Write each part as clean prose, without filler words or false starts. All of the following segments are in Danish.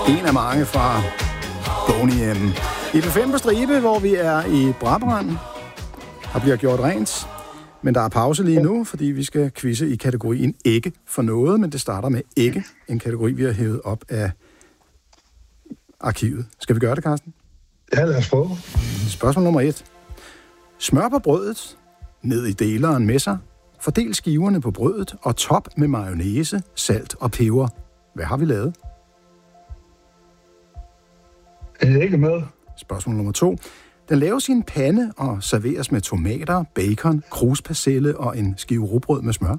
En af mange fra Boney M. I P5 på stribe, hvor vi er i Brabrand. Der bliver gjort rent. Men der er pause lige nu, fordi vi skal quizze i kategorien ikke for noget. Men det starter med ikke, en kategori, vi har hævet op af arkivet. Skal vi gøre det, Carsten? Ja, lad os prøve. Spørgsmål nummer 1. Smør på brødet, ned i deleren med sig, fordel skiverne på brødet og top med mayonnaise, salt og peber. Hvad har vi lavet? Ikke med. Spørgsmål nummer 2. Den laves i en pande og serveres med tomater, bacon, kruspersille og en skive rugbrød med smør.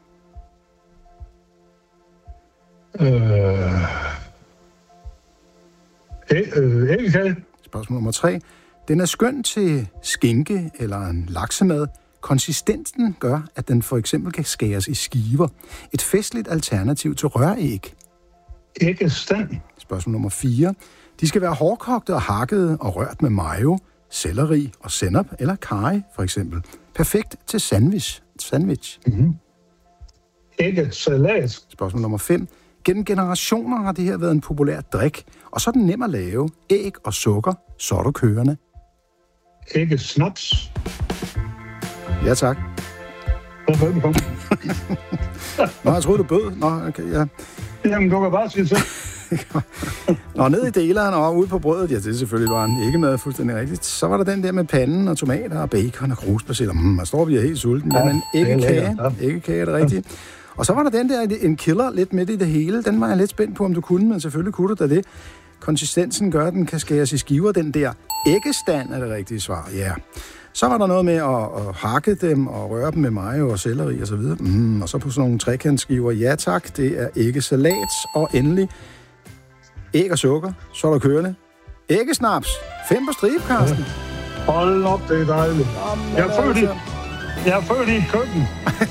Æggekage. Spørgsmål nummer 3. Den er skøn til skinke eller en laksemad. Konsistensen gør, at den for eksempel kan skæres i skiver. Et festligt alternativ til røræg. Æggestand. Spørgsmål nummer 4. De skal være hårdkogte og hakkede og rørt med mayo, selleri og sennep eller karry for eksempel. Perfekt til sandwich. Mm-hmm. Æggesalat. Spørgsmål nummer 5. Gennem generationer har det her været en populær drik, og så er den nem at lave. Æg og sukker, så er du kørende. Æggesnaps. Ja, tak. Velbekomme. Nå, jeg troede, du bød. Nå, okay, ja. Jamen, du kan bare sige så. Nå, ned i deleren og ude på brødet, ja, det er selvfølgelig bare en æggemad, fuldstændig rigtigt. Så var der den der med panden og tomater og bacon og kruspersille. Man står vi er helt sulten. Ja, men æggekage er det rigtigt. Og så var der den der, en killer lidt midt i det hele. Den var jeg lidt spændt på, om du kunne, men selvfølgelig kunne du da det. Konsistensen gør, at den kan skæres i skiver. Den der æggestand er det rigtige svar, ja. Så var der noget med at hakke dem og røre dem med mayo og selleri og så videre. Og så på sådan nogle trekantskiver. Ja tak, det er æggesalat. Og endelig æg og sukker, så er der kørende. Æggesnaps. 5 på stribe, Carsten. Hold op, det er dejligt. Jamen, Jeg er født i et køkken.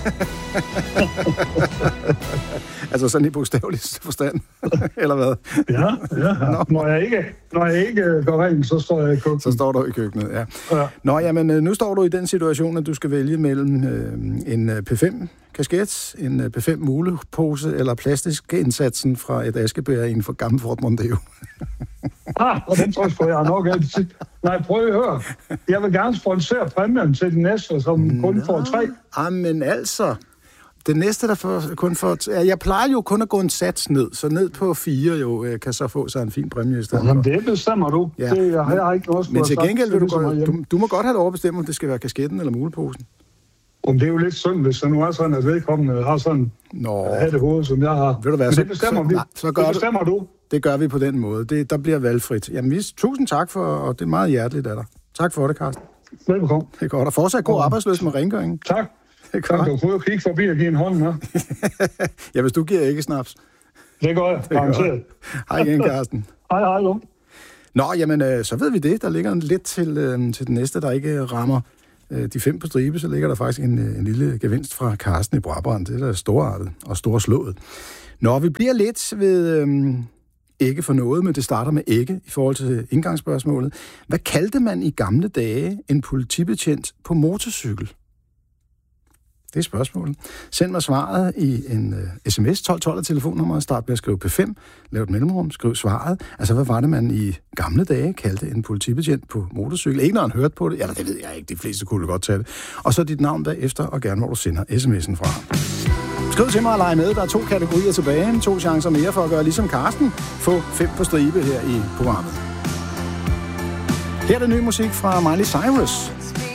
Altså sådan i bogstaveligste forstand, eller hvad? Ja. Når jeg ikke går rent, så står jeg i køkkenet. Så står du i køkkenet, ja. Nå, jamen, nu står du i den situation, at du skal vælge mellem en P5-kasket, en P5-mulepose eller plastikindsatsen fra et askebær i en for gammel Ford Mondeo. Og den tror jeg har nok altid. Nej, prøv at høre. Jeg vil gerne sponsere præmien til den næste, som kun får 3. Jamen altså, det næste, der kun får... Jeg plejer jo kun at gå en sats ned, så ned på 4 jo kan så få sig en fin præmie i stedet. Jamen det bestemmer du. Ja. Det, jeg har ikke noget. Men til gengæld vil du må godt have det overbestemt, om det skal være kasketten eller muleposen. Det er jo lidt synd, hvis det nu er sådan, at vedkommende har sådan det hoved, som jeg har. Ved du hvad, men det bestemmer vi. Så det bestemmer du. Det gør vi på den måde. Der bliver valgfrit. Jamen, tusind tak for, og det er meget hjerteligt af dig. Tak for det, Carsten. Velbekomme. Det er godt. Og fortsat god arbejdsløs med rengøringen. Tak. Det kan du prøve at kigge forbi og give en hånd med. Ja, hvis du giver ikke snaps. Det gør jeg, garanteret. Hej igen, Carsten. Hej, Lund. Nå, jamen, så ved vi det. Der ligger lidt til den næste, der ikke rammer de 5 på stribe, så ligger der faktisk en lille gevinst fra Carsten i Brabrand. Det er da storartet og storslået. Nå, vi bliver lidt ved ikke for noget, men det starter med ikke i forhold til indgangsspørgsmålet. Hvad kaldte man i gamle dage en politibetjent på motorcykel? Det er spørgsmålet. Send mig svaret i en sms 1212 af telefonnummeret. Start med at skrive P5. Lav et mellemrum. Skriv svaret. Altså, hvad var det, man i gamle dage kaldte en politibetjent på motorcykel? Ikke når han hørte på det. Eller det ved jeg ikke. De fleste kunne godt tage det. Og så dit navn derefter, og gerne hvor du sender sms'en fra. Skriv til mig og lege med. Der er 2 kategorier tilbage. 2 chancer mere for at gøre ligesom Carsten. Få 5 på stribe her i programmet. Her er det ny musik fra Miley Cyrus.